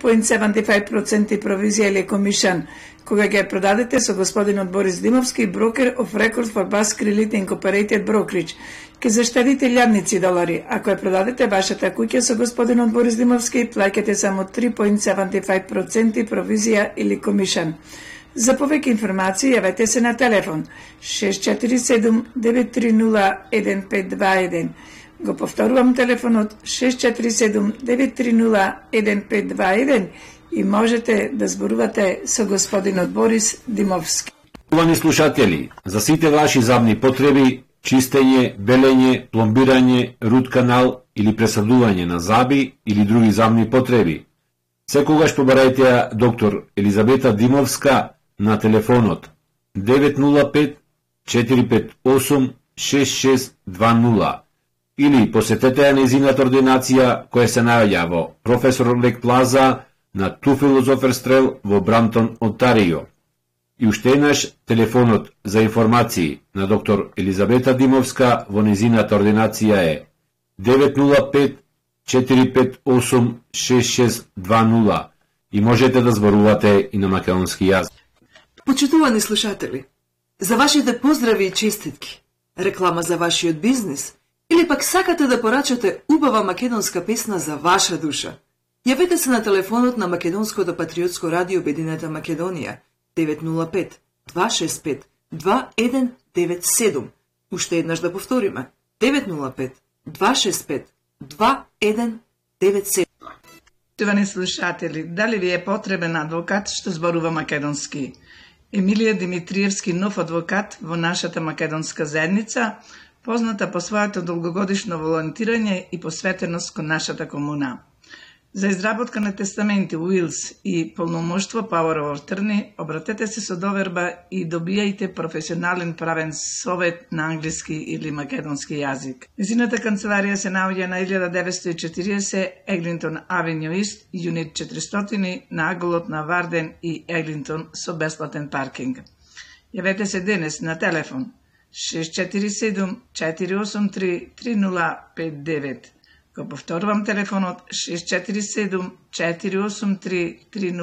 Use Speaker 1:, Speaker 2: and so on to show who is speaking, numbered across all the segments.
Speaker 1: 3.75% провизија или комишан кога ќе продадете со господинот Борис Димовски, брокер of record for Basque Realty Incorporated Brokerage. Ке заштедите илјадници долари. Ако ја продадете вашата куќа со господинот Борис Димовски, плаќате само 3.75% провизија или комишан. За повеќе информации јавете се на телефон 647 930 1521. Го повторувам телефонот 647 930 1521 и можете да зборувате со господинот Борис Димовски.
Speaker 2: Уважаеми слушатели, за сите ваши забни потреби, чистење, белење, пломбирање, рут канал или пресадување на заби или други забни потреби, секогаш побарајте ја доктор Елизабета Димовска на телефонот 905 458 6620 или посетете ја нејзината ординација која се наоѓа во Професор Лек Плаза на Ту Филозоферстрел во Брамтон, Онтарио. И уште еднаш телефонот за информации на доктор Елизабета Димовска во нејзината ординација е 905 458 6620 и можете да зборувате и на македонски јазик.
Speaker 3: Почитувани слушатели, за вашите поздрави и честитки, реклама за вашиот бизнис или пак сакате да порачате убава македонска песна за ваша душа, јавете се на телефонот на Македонското патриотско радио Обединета Македонија 905 265 2197. Уште еднаш да повториме 905 265 2197.
Speaker 1: Почитувани слушатели, дали ви е потребен адвокат што зборува македонски? Емилија Димитриевски, нов адвокат во нашата македонска заедница, позната по своето долгогодишно волонтирање и посветеност кон нашата комуна. За изработка на тестаменти, уилс и полномоштво Power of Attorney, обратете се со доверба и добијајте професионален правен совет на англиски или македонски јазик. Незината канцеларија се наоѓа на 1940 Еглинтон Авеню Ист, Юнит 400 на аголот на Варден и Еглинтон со бесплатен паркинг. Јавете се денес на телефон 647 483 3059. Го повторувам телефонот 647 483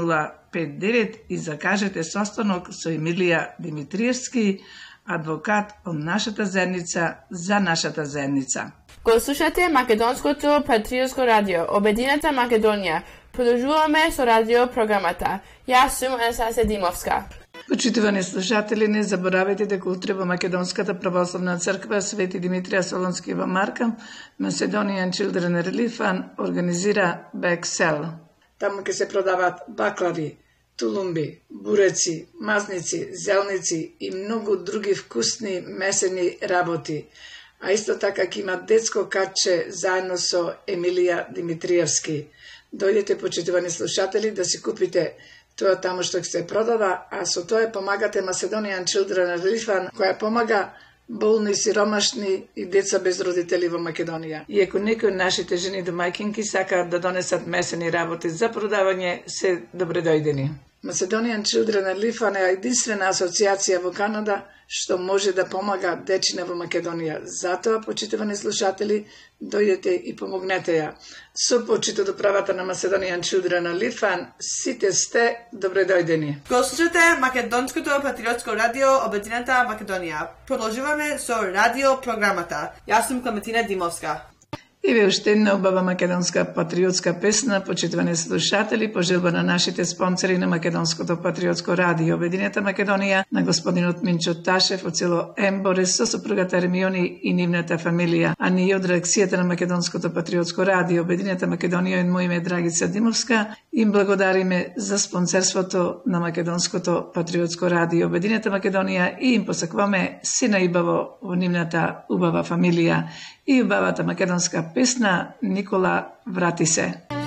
Speaker 1: 3059 и закажете состанок со Емилија Димитриевски, адвокат од нашата заедница за нашата заедница.
Speaker 4: Го слушате Македонското патриотско радио, Обединета Македонија. Продолжуваме со радио програмата. Јас сум Анастасија Димовска.
Speaker 1: Почитувани слушатели, не заборавајте дека утре во Македонската православна црква Свети Димитрија Солонски во Марка, Macedonian Children Relief Fund организира Бексел. Таму ќе се продават баклави, тулумби, буреци, мазници, зелници и многу други вкусни месени работи. А исто така ќе има детско катче заедно со Емилија Димитриевски. Дојдете, почитувани слушатели, да си купите тоа таму што ќе се продава, а со тоа помагате Macedonian Children Relief Fund, која помага болни, сиромашни и деца без родители во Македонија. И ако некои од нашите жени домаќинки сакаат да донесат месени работи за продавање, се добре дојдени. Macedonian Children Relief Fund е единствена асоциација во Канада што може да помага дечина во Македонија. Затоа, почитувани слушатели, дојдете и помогнете ја. Со почит од управата на Macedonian Children Relief Fund, сите сте добре дојдени.
Speaker 5: Го слушате Македонското патриотско радио Обединета Македонија. Продолжуваме со радио програмата. Јас сум Клементина Димовска.
Speaker 1: И ве уште една убава македонска патриотска песна, почитувани слушатели, по желба на нашите спонсори на Македонското патриотско радио Обединета Македонија, на господинот Минчо Ташев од село Емборе со сопругата Ермиони и нивната фамилија, а ние од редакцијата на Македонското патриотско радио Обединета Македонија и моје име Драгица Димовска, им благодариме за спонсорството на Македонското патриотско радио Обединета Македонија и им посакуваме си најубаво во нивната убава фамилија и убавата македонска песна Никола, врати се.